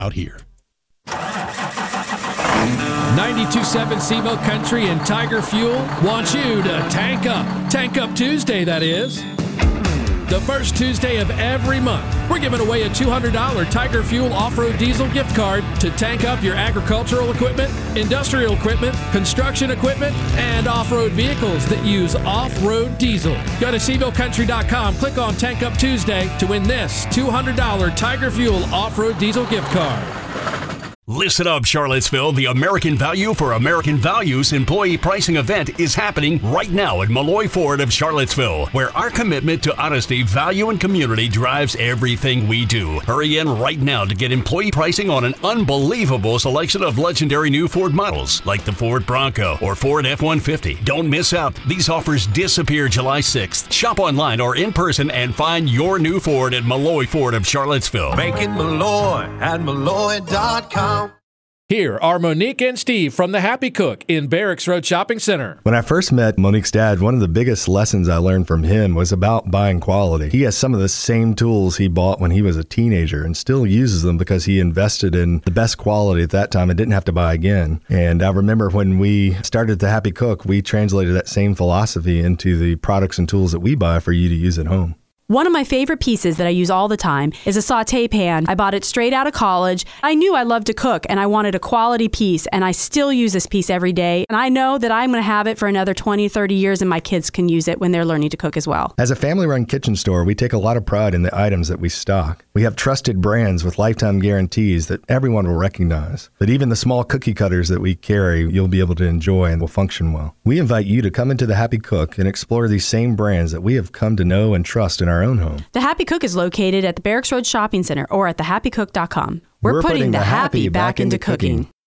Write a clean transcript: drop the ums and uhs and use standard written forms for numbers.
out here. 92.7 SeaMilk Country and Tiger Fuel wants you to tank up. Tank Up Tuesday, that is. The first Tuesday of every month, we're giving away a $200 Tiger Fuel off-road diesel gift card to tank up your agricultural equipment, industrial equipment, construction equipment, and off-road vehicles that use off-road diesel. Go to SeaMilkCountry.com, click on Tank Up Tuesday to win this $200 Tiger Fuel off-road diesel gift card. Listen up, Charlottesville. The American Value for American Values employee pricing event is happening right now at Malloy Ford of Charlottesville, where our commitment to honesty, value, and community drives everything we do. Hurry in right now to get employee pricing on an unbelievable selection of legendary new Ford models, like the Ford Bronco or Ford F-150. Don't miss out. These offers disappear July 6th. Shop online or in person and find your new Ford at Malloy Ford of Charlottesville. Make it Malloy at Malloy.com. Here are Monique and Steve from the Happy Cook in Barracks Road Shopping Center. When I first met Monique's dad, one of the biggest lessons I learned from him was about buying quality. He has some of the same tools he bought when he was a teenager and still uses them because he invested in the best quality at that time and didn't have to buy again. And I remember when we started the Happy Cook, we translated that same philosophy into the products and tools that we buy for you to use at home. One of my favorite pieces that I use all the time is a saute pan. I bought it straight out of college. I knew I loved to cook and I wanted a quality piece, and I still use this piece every day. And I know that I'm going to have it for another 20, 30 years, and my kids can use it when they're learning to cook as well. As a family-run kitchen store, we take a lot of pride in the items that we stock. We have trusted brands with lifetime guarantees that everyone will recognize. But even the small cookie cutters that we carry, you'll be able to enjoy and will function well. We invite you to come into the Happy Cook and explore these same brands that we have come to know and trust in our own home. The Happy Cook is located at the Barracks Road Shopping Center or at thehappycook.com. We're putting the happy back into cooking.